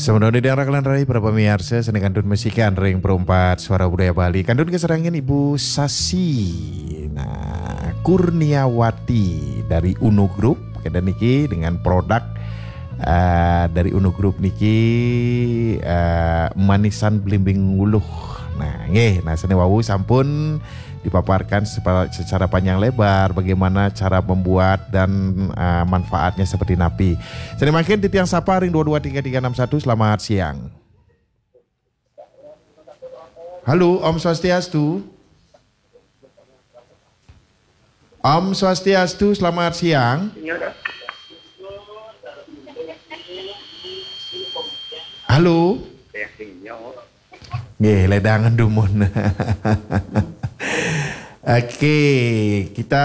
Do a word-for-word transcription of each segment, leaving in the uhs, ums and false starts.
Semoga di rakalan rai para pemirsa seni kandun musikan ring perempat suara budaya Bali kandun keserangan Ibu Sasi nah Kurniawati dari Unu Group kita niki dengan produk uh, dari Unu Group niki uh, manisan blimbing wuluh nah nggih nah seni wawu sampun dipaparkan secara panjang lebar bagaimana cara membuat dan uh, manfaatnya seperti napi. Jadi makin di tiang sapa ring dua dua tiga tiga enam satu selamat siang. Halo Om Swastiastu. Om Swastiastu selamat siang. Halo. Nggih ledangan dumun. Oke, kita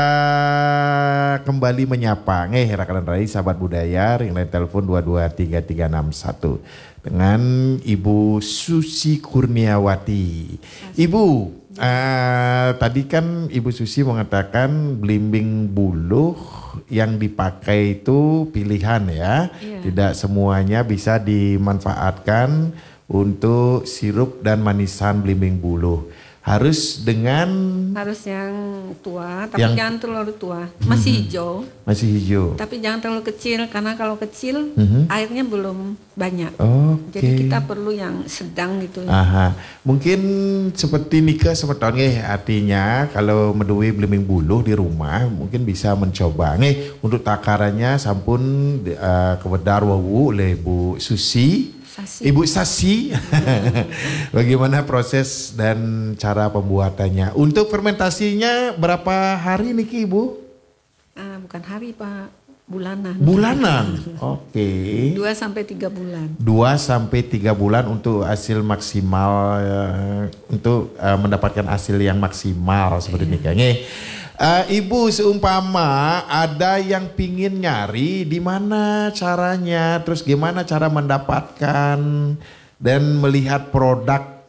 kembali menyapa ngeh rekan rai sahabat budaya ring line telepon dua dua tiga tiga enam satu dengan Ibu Susi Kurniawati. Ibu, uh, tadi kan Ibu Susi mengatakan blimbing buluh yang dipakai itu pilihan ya. Iya. Tidak semuanya bisa dimanfaatkan untuk sirup dan manisan blimbing buluh. Harus dengan harus yang tua tapi yang, jangan terlalu tua masih mm-hmm. hijau masih hijau tapi jangan terlalu kecil karena kalau kecil mm-hmm. airnya belum banyak. Okay. Jadi kita perlu yang sedang gitu. Aha. Mungkin seperti nikah seperti artinya kalau medui blimbing buluh di rumah mungkin bisa mencoba nih untuk takarannya sampun uh, kebedar wawu oleh Bu Susi Sasi. Ibu Sasi, bagaimana proses dan cara pembuatannya? Untuk fermentasinya berapa hari niki Ibu? Ah, bukan hari Pak, bulanan. Bulanan, oke. Okay. Dua sampai tiga bulan. Dua sampai tiga bulan untuk hasil maksimal, uh, untuk uh, mendapatkan hasil yang maksimal seperti ini kayaknya. Uh, Ibu seumpama ada yang pingin nyari di mana caranya, terus gimana cara mendapatkan dan melihat produk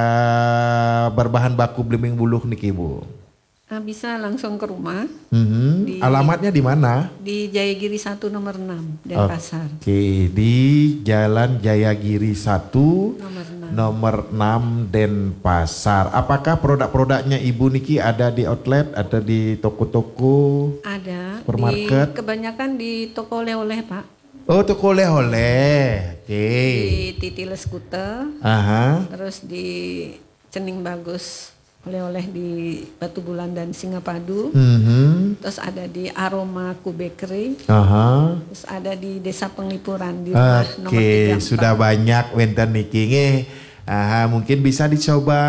uh, berbahan baku blimbing buluh nih Ibu? Uh, bisa langsung ke rumah. Mm-hmm. Di, Alamatnya di mana? Di Jayagiri satu nomor enam Denpasar. Oke, okay. Di Jalan Jayagiri satu nomor enam, nomor enam Denpasar. Apakah produk-produknya Ibu Niki ada di outlet, ada di toko-toko? Ada. Supermarket? Di, kebanyakan di toko oleh-oleh Pak. Oh, toko oleh-oleh. Oke. Okay. Di Titile Skuter. Aha. Terus di Cening Bagus. Oleh-oleh di Batu Bulan dan Singapadu, mm-hmm. terus ada di Aroma Bakery, uh-huh. terus ada di Desa Penglipuran di rumah okay. nomor tiga puluh empat. Sudah banyak wenten niki aha mungkin bisa dicoba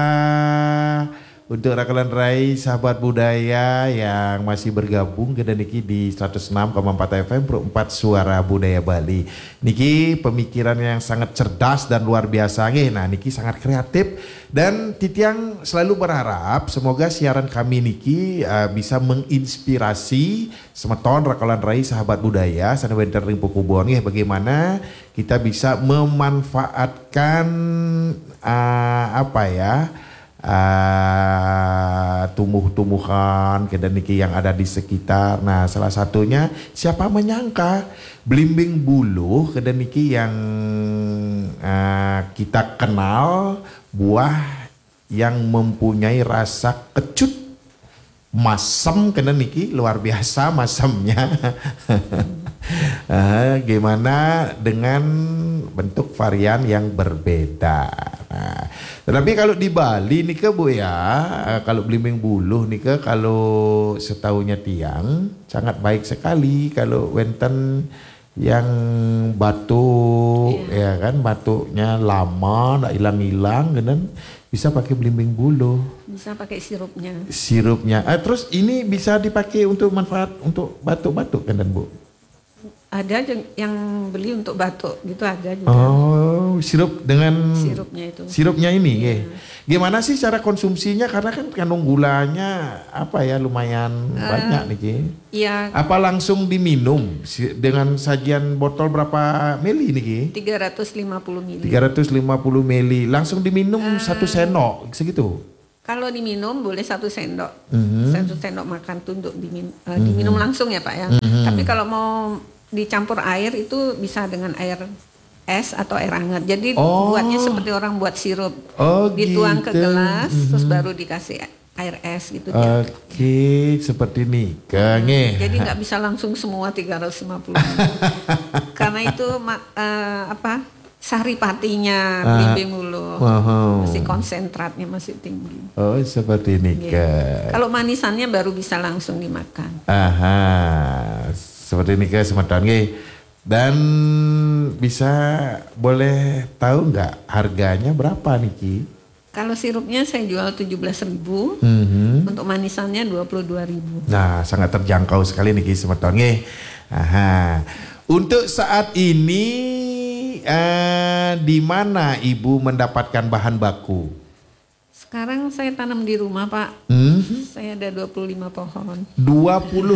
untuk rakalan rai sahabat budaya yang masih bergabung ke niki di seratus enam koma empat F M empat Suara Budaya Bali. Niki pemikiran yang sangat cerdas dan luar biasa nggih. Nah, niki sangat kreatif dan Titiang selalu berharap semoga siaran kami niki uh, bisa menginspirasi semeton rakalan rai sahabat budaya sana wenter ring pukubon nggih bagaimana kita bisa memanfaatkan uh, apa ya? Uh, tumbuh-tumbuhan kedaniki yang ada di sekitar. Nah, salah satunya siapa menyangka blimbing buluh kedaniki yang uh, kita kenal buah yang mempunyai rasa kecut masam kedaniki luar biasa masamnya. uh, gimana dengan bentuk varian yang berbeda. Nah, tapi kalau di Bali nih ke Bu ya, kalau blimbing buluh nih ke kalau setahunya Tiang sangat baik sekali kalau wenten yang batuk yeah. ya kan batuknya lama ndak hilang-hilang kan bisa pakai blimbing buluh. Bisa pakai sirupnya. Sirupnya. Ah, terus ini bisa dipakai untuk manfaat untuk batuk-batuk kan dan Bu? Ada yang beli untuk batuk gitu ada juga. Oh, sirup dengan sirupnya itu. Sirupnya ini, ya. Yeah. Gimana sih cara konsumsinya? Karena kan kandung gulanya apa ya lumayan uh, banyak nih, Ki. Iya. Apa langsung diminum dengan sajian botol berapa mili nih, Ki? tiga ratus lima puluh mili. tiga ratus lima puluh mili. Langsung diminum uh, satu sendok segitu. Kalau diminum boleh satu sendok. Mm-hmm. Satu sendok makan tuh untuk dimin, uh, mm-hmm. diminum langsung ya, Pak ya. Mm-hmm. Tapi kalau mau dicampur air itu bisa dengan air es atau air hangat. Jadi Oh. buatnya seperti orang buat sirup. Oh, Dituang ke gitu. gelas, Mhm. terus baru dikasih air es gitu. dia. Oke, seperti nikah nge. Jadi nggak bisa langsung semua tiga ratus lima puluh. Karena itu ma- eh, apa saripatinya belimbing ulu. Wow. Masih konsentratnya masih tinggi. Oh, seperti nikah. Kalau manisannya baru bisa langsung dimakan. Aha, seperti nikah semeton nge. Dan bisa boleh tahu nggak harganya berapa Niki? Kalau sirupnya saya jual tujuh belas ribu, Mhm. untuk manisannya dua puluh dua ribu. Nah, sangat terjangkau sekali Niki semeton nge. Aha. Untuk saat ini eh, di mana Ibu mendapatkan bahan baku? Sekarang saya tanam di rumah Pak, Hmm? saya ada dua puluh lima pohon. dua puluh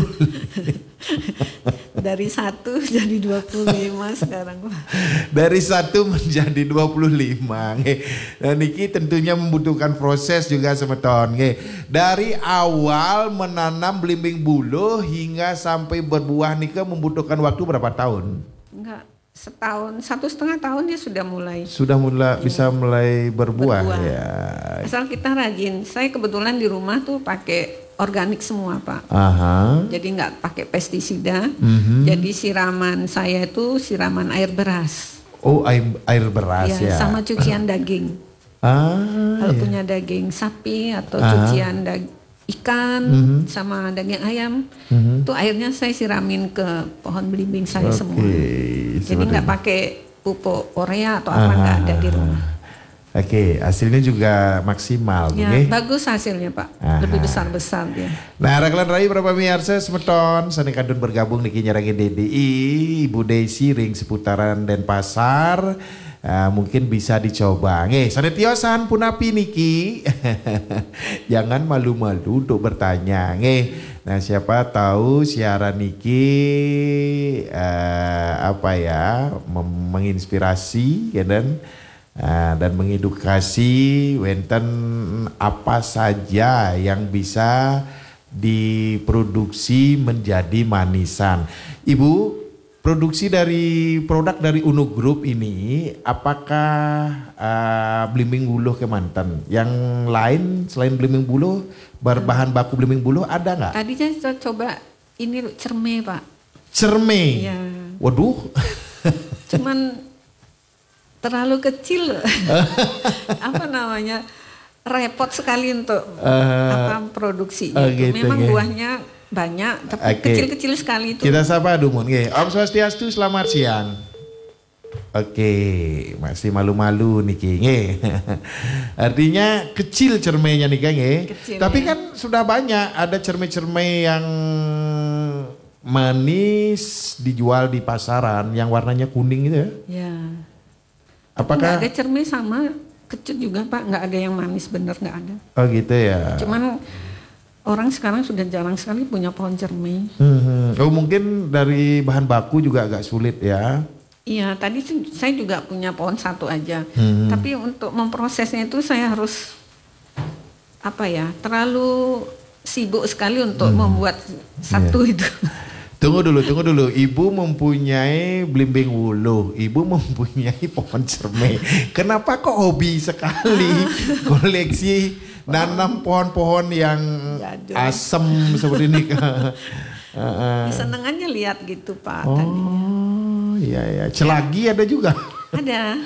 Dari satu jadi dua puluh lima sekarang Pak. dari satu menjadi dua puluh lima. Nge. Dan Niki tentunya membutuhkan proses juga semeton. Nge. Dari awal menanam belimbing buluh hingga sampai berbuah Nika membutuhkan waktu berapa tahun? Enggak, setahun, satu setengah tahun dia sudah mulai. Sudah mulai bisa mulai berbuah, Berbuah. ya. Asal kita rajin. Saya kebetulan di rumah tuh pakai organik semua Pak. Aha. Jadi nggak pakai pestisida. Mhm. Jadi siraman saya itu siraman air beras. Oh, air, air beras Ya, ya. sama cucian daging. Ah, Kalau ya. punya daging sapi atau Ah. cucian dag- ikan Mhm. sama daging ayam, Mhm. itu airnya saya siramin ke pohon belimbing saya Oke, semua. Jadi seperti nggak itu. pakai pupuk urea atau apa, nggak ada di rumah. Oke, hasilnya juga maksimal, Ya, nge. bagus hasilnya Pak, Aha. lebih besar-besar dia. Nah, raglan rai berapa miarsa semeton sani kadun bergabung niki nyarangi D D I Ibu Desi ring seputaran Denpasar. Ah, mungkin bisa dicoba. Nge, sanetiosan punapi niki. Jangan malu-malu untuk bertanya. Nge. Nah, siapa tahu siaran niki eh, apa ya mem- menginspirasi ya dan Ah, dan mengedukasi wenten apa saja yang bisa diproduksi menjadi manisan. Ibu, produksi dari produk dari Unu Group ini apakah ah, belimbing buluh kemanten? Yang lain selain belimbing buluh, berbahan baku belimbing buluh ada nggak? Tadi saya coba ini loh, cerme Pak. Cerme. Iya. Waduh. Cuman terlalu kecil. Apa namanya? Repot sekali untuk Uh, apa produksinya. oh itu. gitu, Memang ya. buahnya banyak tapi Oke. kecil-kecil sekali itu. Kita sapa Dumun. Nggih. Om Swastiastu, selamat siang. Oke, masih malu-malu niki nggih. Artinya kecil cermenya nih nggih. Kecil, Tapi ya. kan sudah banyak ada cerme-cerme yang manis dijual di pasaran yang warnanya kuning gitu ya. Ya. Apakah Nggak ada cerme sama kecut juga Pak, nggak ada yang manis bener, nggak ada. Oh gitu ya. Cuman orang sekarang sudah jarang sekali punya pohon cerme. Hmm, oh mungkin dari bahan baku juga agak sulit ya. Iya, tadi sih saya juga punya pohon satu aja. Hmm. Tapi untuk memprosesnya itu saya harus apa ya, terlalu sibuk sekali untuk membuat satu itu. Tunggu dulu, tunggu dulu. Ibu mempunyai belimbing wuluh, ibu mempunyai pohon cerme. Kenapa kok hobi sekali koleksi nanam pohon-pohon yang Jadul. asem seperti ini? Uh-uh. Senengannya lihat gitu Pak. tadinya. Oh, iya ya. Celagi ada juga. Ada.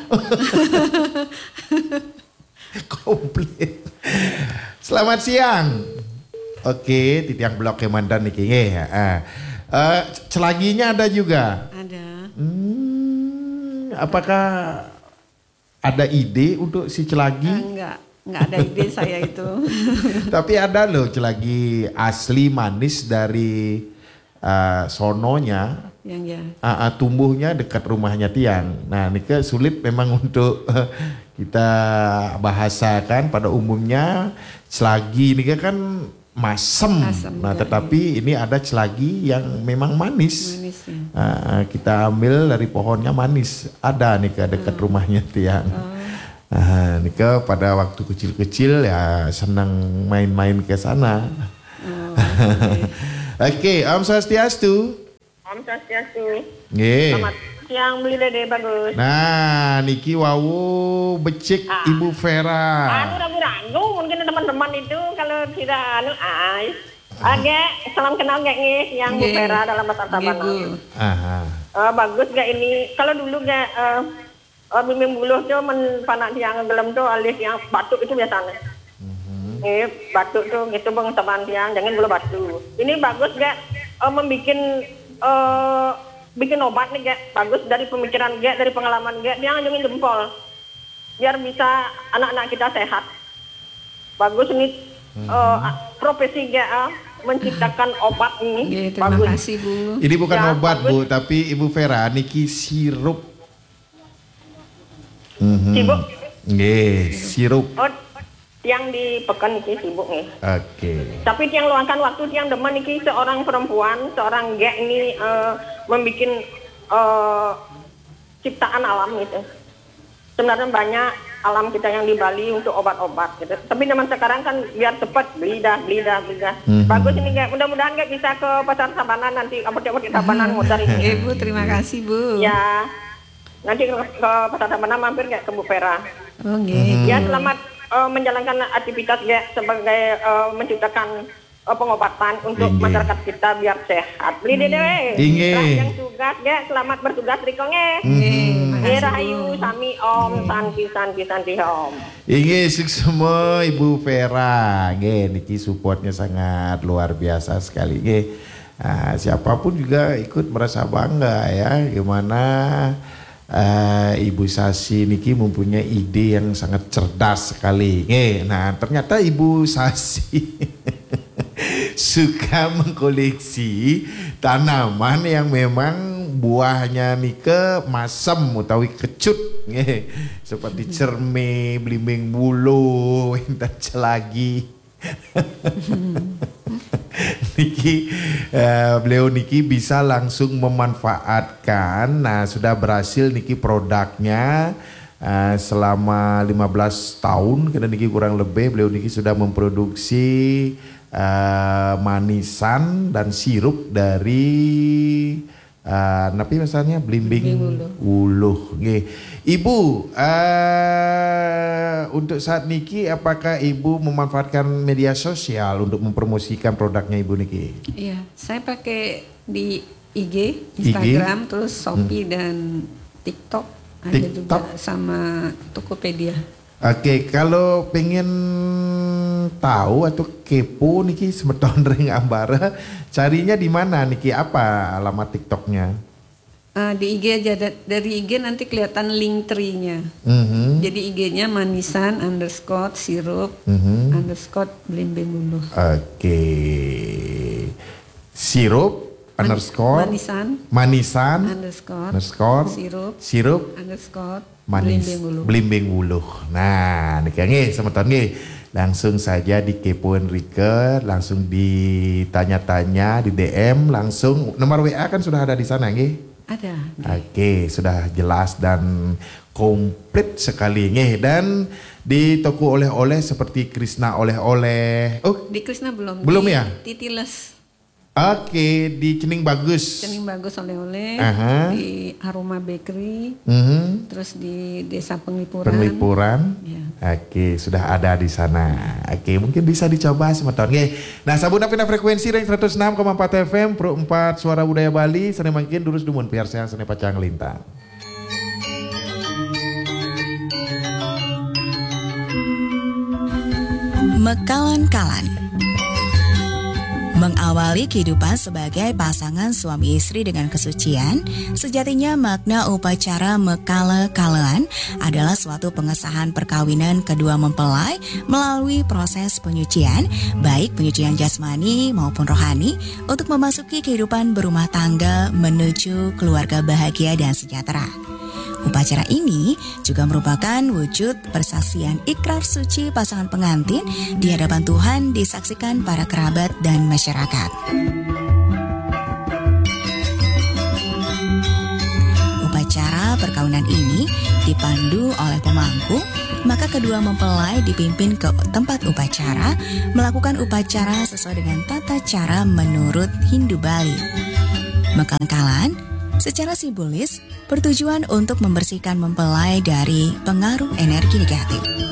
Komplit. Selamat siang. Oke, titiang blok Kemandan niki nggih. Heeh. Eh, celaginya ada juga. Ada. Hmm, apakah ada ide untuk si celagi? Ah, enggak, enggak ada ide saya itu. Tapi ada loh celagi asli manis dari uh, sononya. Yang ya. Uh, uh, tumbuhnya dekat rumahnya tiang. Nah, ini ke sulit memang untuk uh, kita bahasakan pada umumnya celagi ini kan masem. Asam Nah, juga, tetapi ini ada celagi yang memang manis. Manis ya. Uh, kita ambil dari pohonnya manis. Ada nih ke dekat rumahnya tiang. Nah, ini ke pada waktu kecil-kecil ya senang main-main ke sana. Oh, Oke, Om Swastiastu. Om Swastiastu. Nggih. Selamat yang beli dede bagus. Nah, niki wawu becik Ah. Ibu Vera. Anu ragu-ragu mungkin teman-teman itu kalau tidak anu ai. Agak salam kenal gak nih yang Bu Nggih. Vera dalam bahasa Nggih, Bu. Tabanan. Aha. Eh, bagus gak ini? Kalau dulu gak eh uh, bimbing buluh tuh menpanak tiang gelem tuh alis yang batuk itu biasanya. Mm-hmm. Eh batuk tuh gitu bang teman tiang jangan bulu batu. Ini bagus gak uh, membikin uh, bikin obat nih gak bagus dari pemikiran gak dari pengalaman gak dia ngajungin jempol biar bisa anak-anak kita sehat. Bagus ini mm-hmm. uh, profesi gak uh, menciptakan obat ini. Nggih, terima bagus. kasih Bu. Ini bukan Ya, obat bagus. Bu, tapi Ibu Vera niki sirup. Mhm. Sibuk. Nggih, sirup. Oh, tiang di pekan ini sibuk nih. Oke. Tapi tiang luangkan waktu tiang demen ini seorang perempuan, seorang gek ini uh, membuat uh, ciptaan alam gitu. Sebenarnya banyak alam kita yang di Bali untuk obat-obat gitu. Tapi zaman sekarang kan biar cepat beli dah, beli dah, beli dah. Mhm. Bagus ini gak. Mudah-mudahan gak bisa ke pasar Tabanan nanti apotek-apotek Tabanan muter ini. Nggih Bu, terima kasih Bu. Ya. Nanti ke, ke pasar Tabanan mampir gak ke Bu Vera. Oh nggih. Ya selamat uh, menjalankan aktivitas ya sebagai uh, menciptakan uh, pengobatan untuk Inge. masyarakat kita biar sehat. Beli dede we. Inge. Yang tugas ya selamat bertugas Riko nge. Nggih, Eh makasih rahayu Bu. sami om santi santi santi om. Ini semua Ibu Vera, nggih niki supportnya sangat luar biasa sekali, nggih. Nah, siapapun juga ikut merasa bangga ya, gimana uh, Ibu Sasi niki mempunyai ide yang sangat cerdas sekali, nggih. Nah, ternyata Ibu Sasi suka mengkoleksi tanaman yang memang buahnya nike masem utawi kecut nggih seperti cerme, blimbing bulu, dan celagi. Niki uh, beliau niki bisa langsung memanfaatkan. Nah, sudah berhasil niki produknya uh, selama lima belas tahun karena niki kurang lebih beliau niki sudah memproduksi Uh, manisan dan sirup dari uh, napi misalnya blimbing uluh. Nggih. Ibu, uh, untuk saat niki apakah Ibu memanfaatkan media sosial untuk mempromosikan produknya Ibu niki? Iya, saya pakai di I G, Instagram, terus Shopee dan TikTok. Ada TikTok? juga sama Tokopedia. Oke, kalau pengen tahu atau kepo niki semeton ring ambara, carinya di mana niki? Apa alamat TikToknya? Uh, di I G aja, da- dari I G nanti kelihatan link tree-nya. Mhm. Jadi I G-nya manisan underscore sirup Mhm. underscore blimbing bulu. Oke, sirup Man- underscore manisan manisan underscore underscore sirup sirup underscore manis blimbing bulu. blimbing buluh. Nah, niki nggih semeton nggih. Langsung saja dikepoin Rike, langsung ditanya-tanya di D M, langsung nomor W A kan sudah ada di sana nggih. Ada. Oke, sudah jelas dan komplit sekali nggih. Dan di toko oleh-oleh seperti Krishna oleh-oleh. Oh, Di Krishna belum. Belum di ya? Titiles. oke, di Cening Bagus. Cening Bagus oleh-oleh. Aha. Di Aroma Bakery. Mhm. Terus di Desa Penglipuran. Penglipuran. Ya. Oke, sudah ada di sana. Oke, mungkin bisa dicoba semeton nggih. Nah, sabuna pina frekuensi ring seratus enam koma empat F M Pro empat Suara Budaya Bali, sane makin durus dumun piar seang sane pacang lintang. Mekalan-kalan mengawali kehidupan sebagai pasangan suami istri dengan kesucian. Sejatinya makna upacara mekale-kalean adalah suatu pengesahan perkawinan kedua mempelai melalui proses penyucian, baik penyucian jasmani maupun rohani, untuk memasuki kehidupan berumah tangga menuju keluarga bahagia dan sejahtera. Upacara ini juga merupakan wujud persaksian ikrar suci pasangan pengantin di hadapan Tuhan, disaksikan para kerabat dan masyarakat. Upacara perkawinan ini dipandu oleh pemangku, maka kedua mempelai dipimpin ke tempat upacara, melakukan upacara sesuai dengan tata cara menurut Hindu Bali. Mekangkalan Secara simbolis, bertujuan untuk membersihkan mempelai dari pengaruh energi negatif.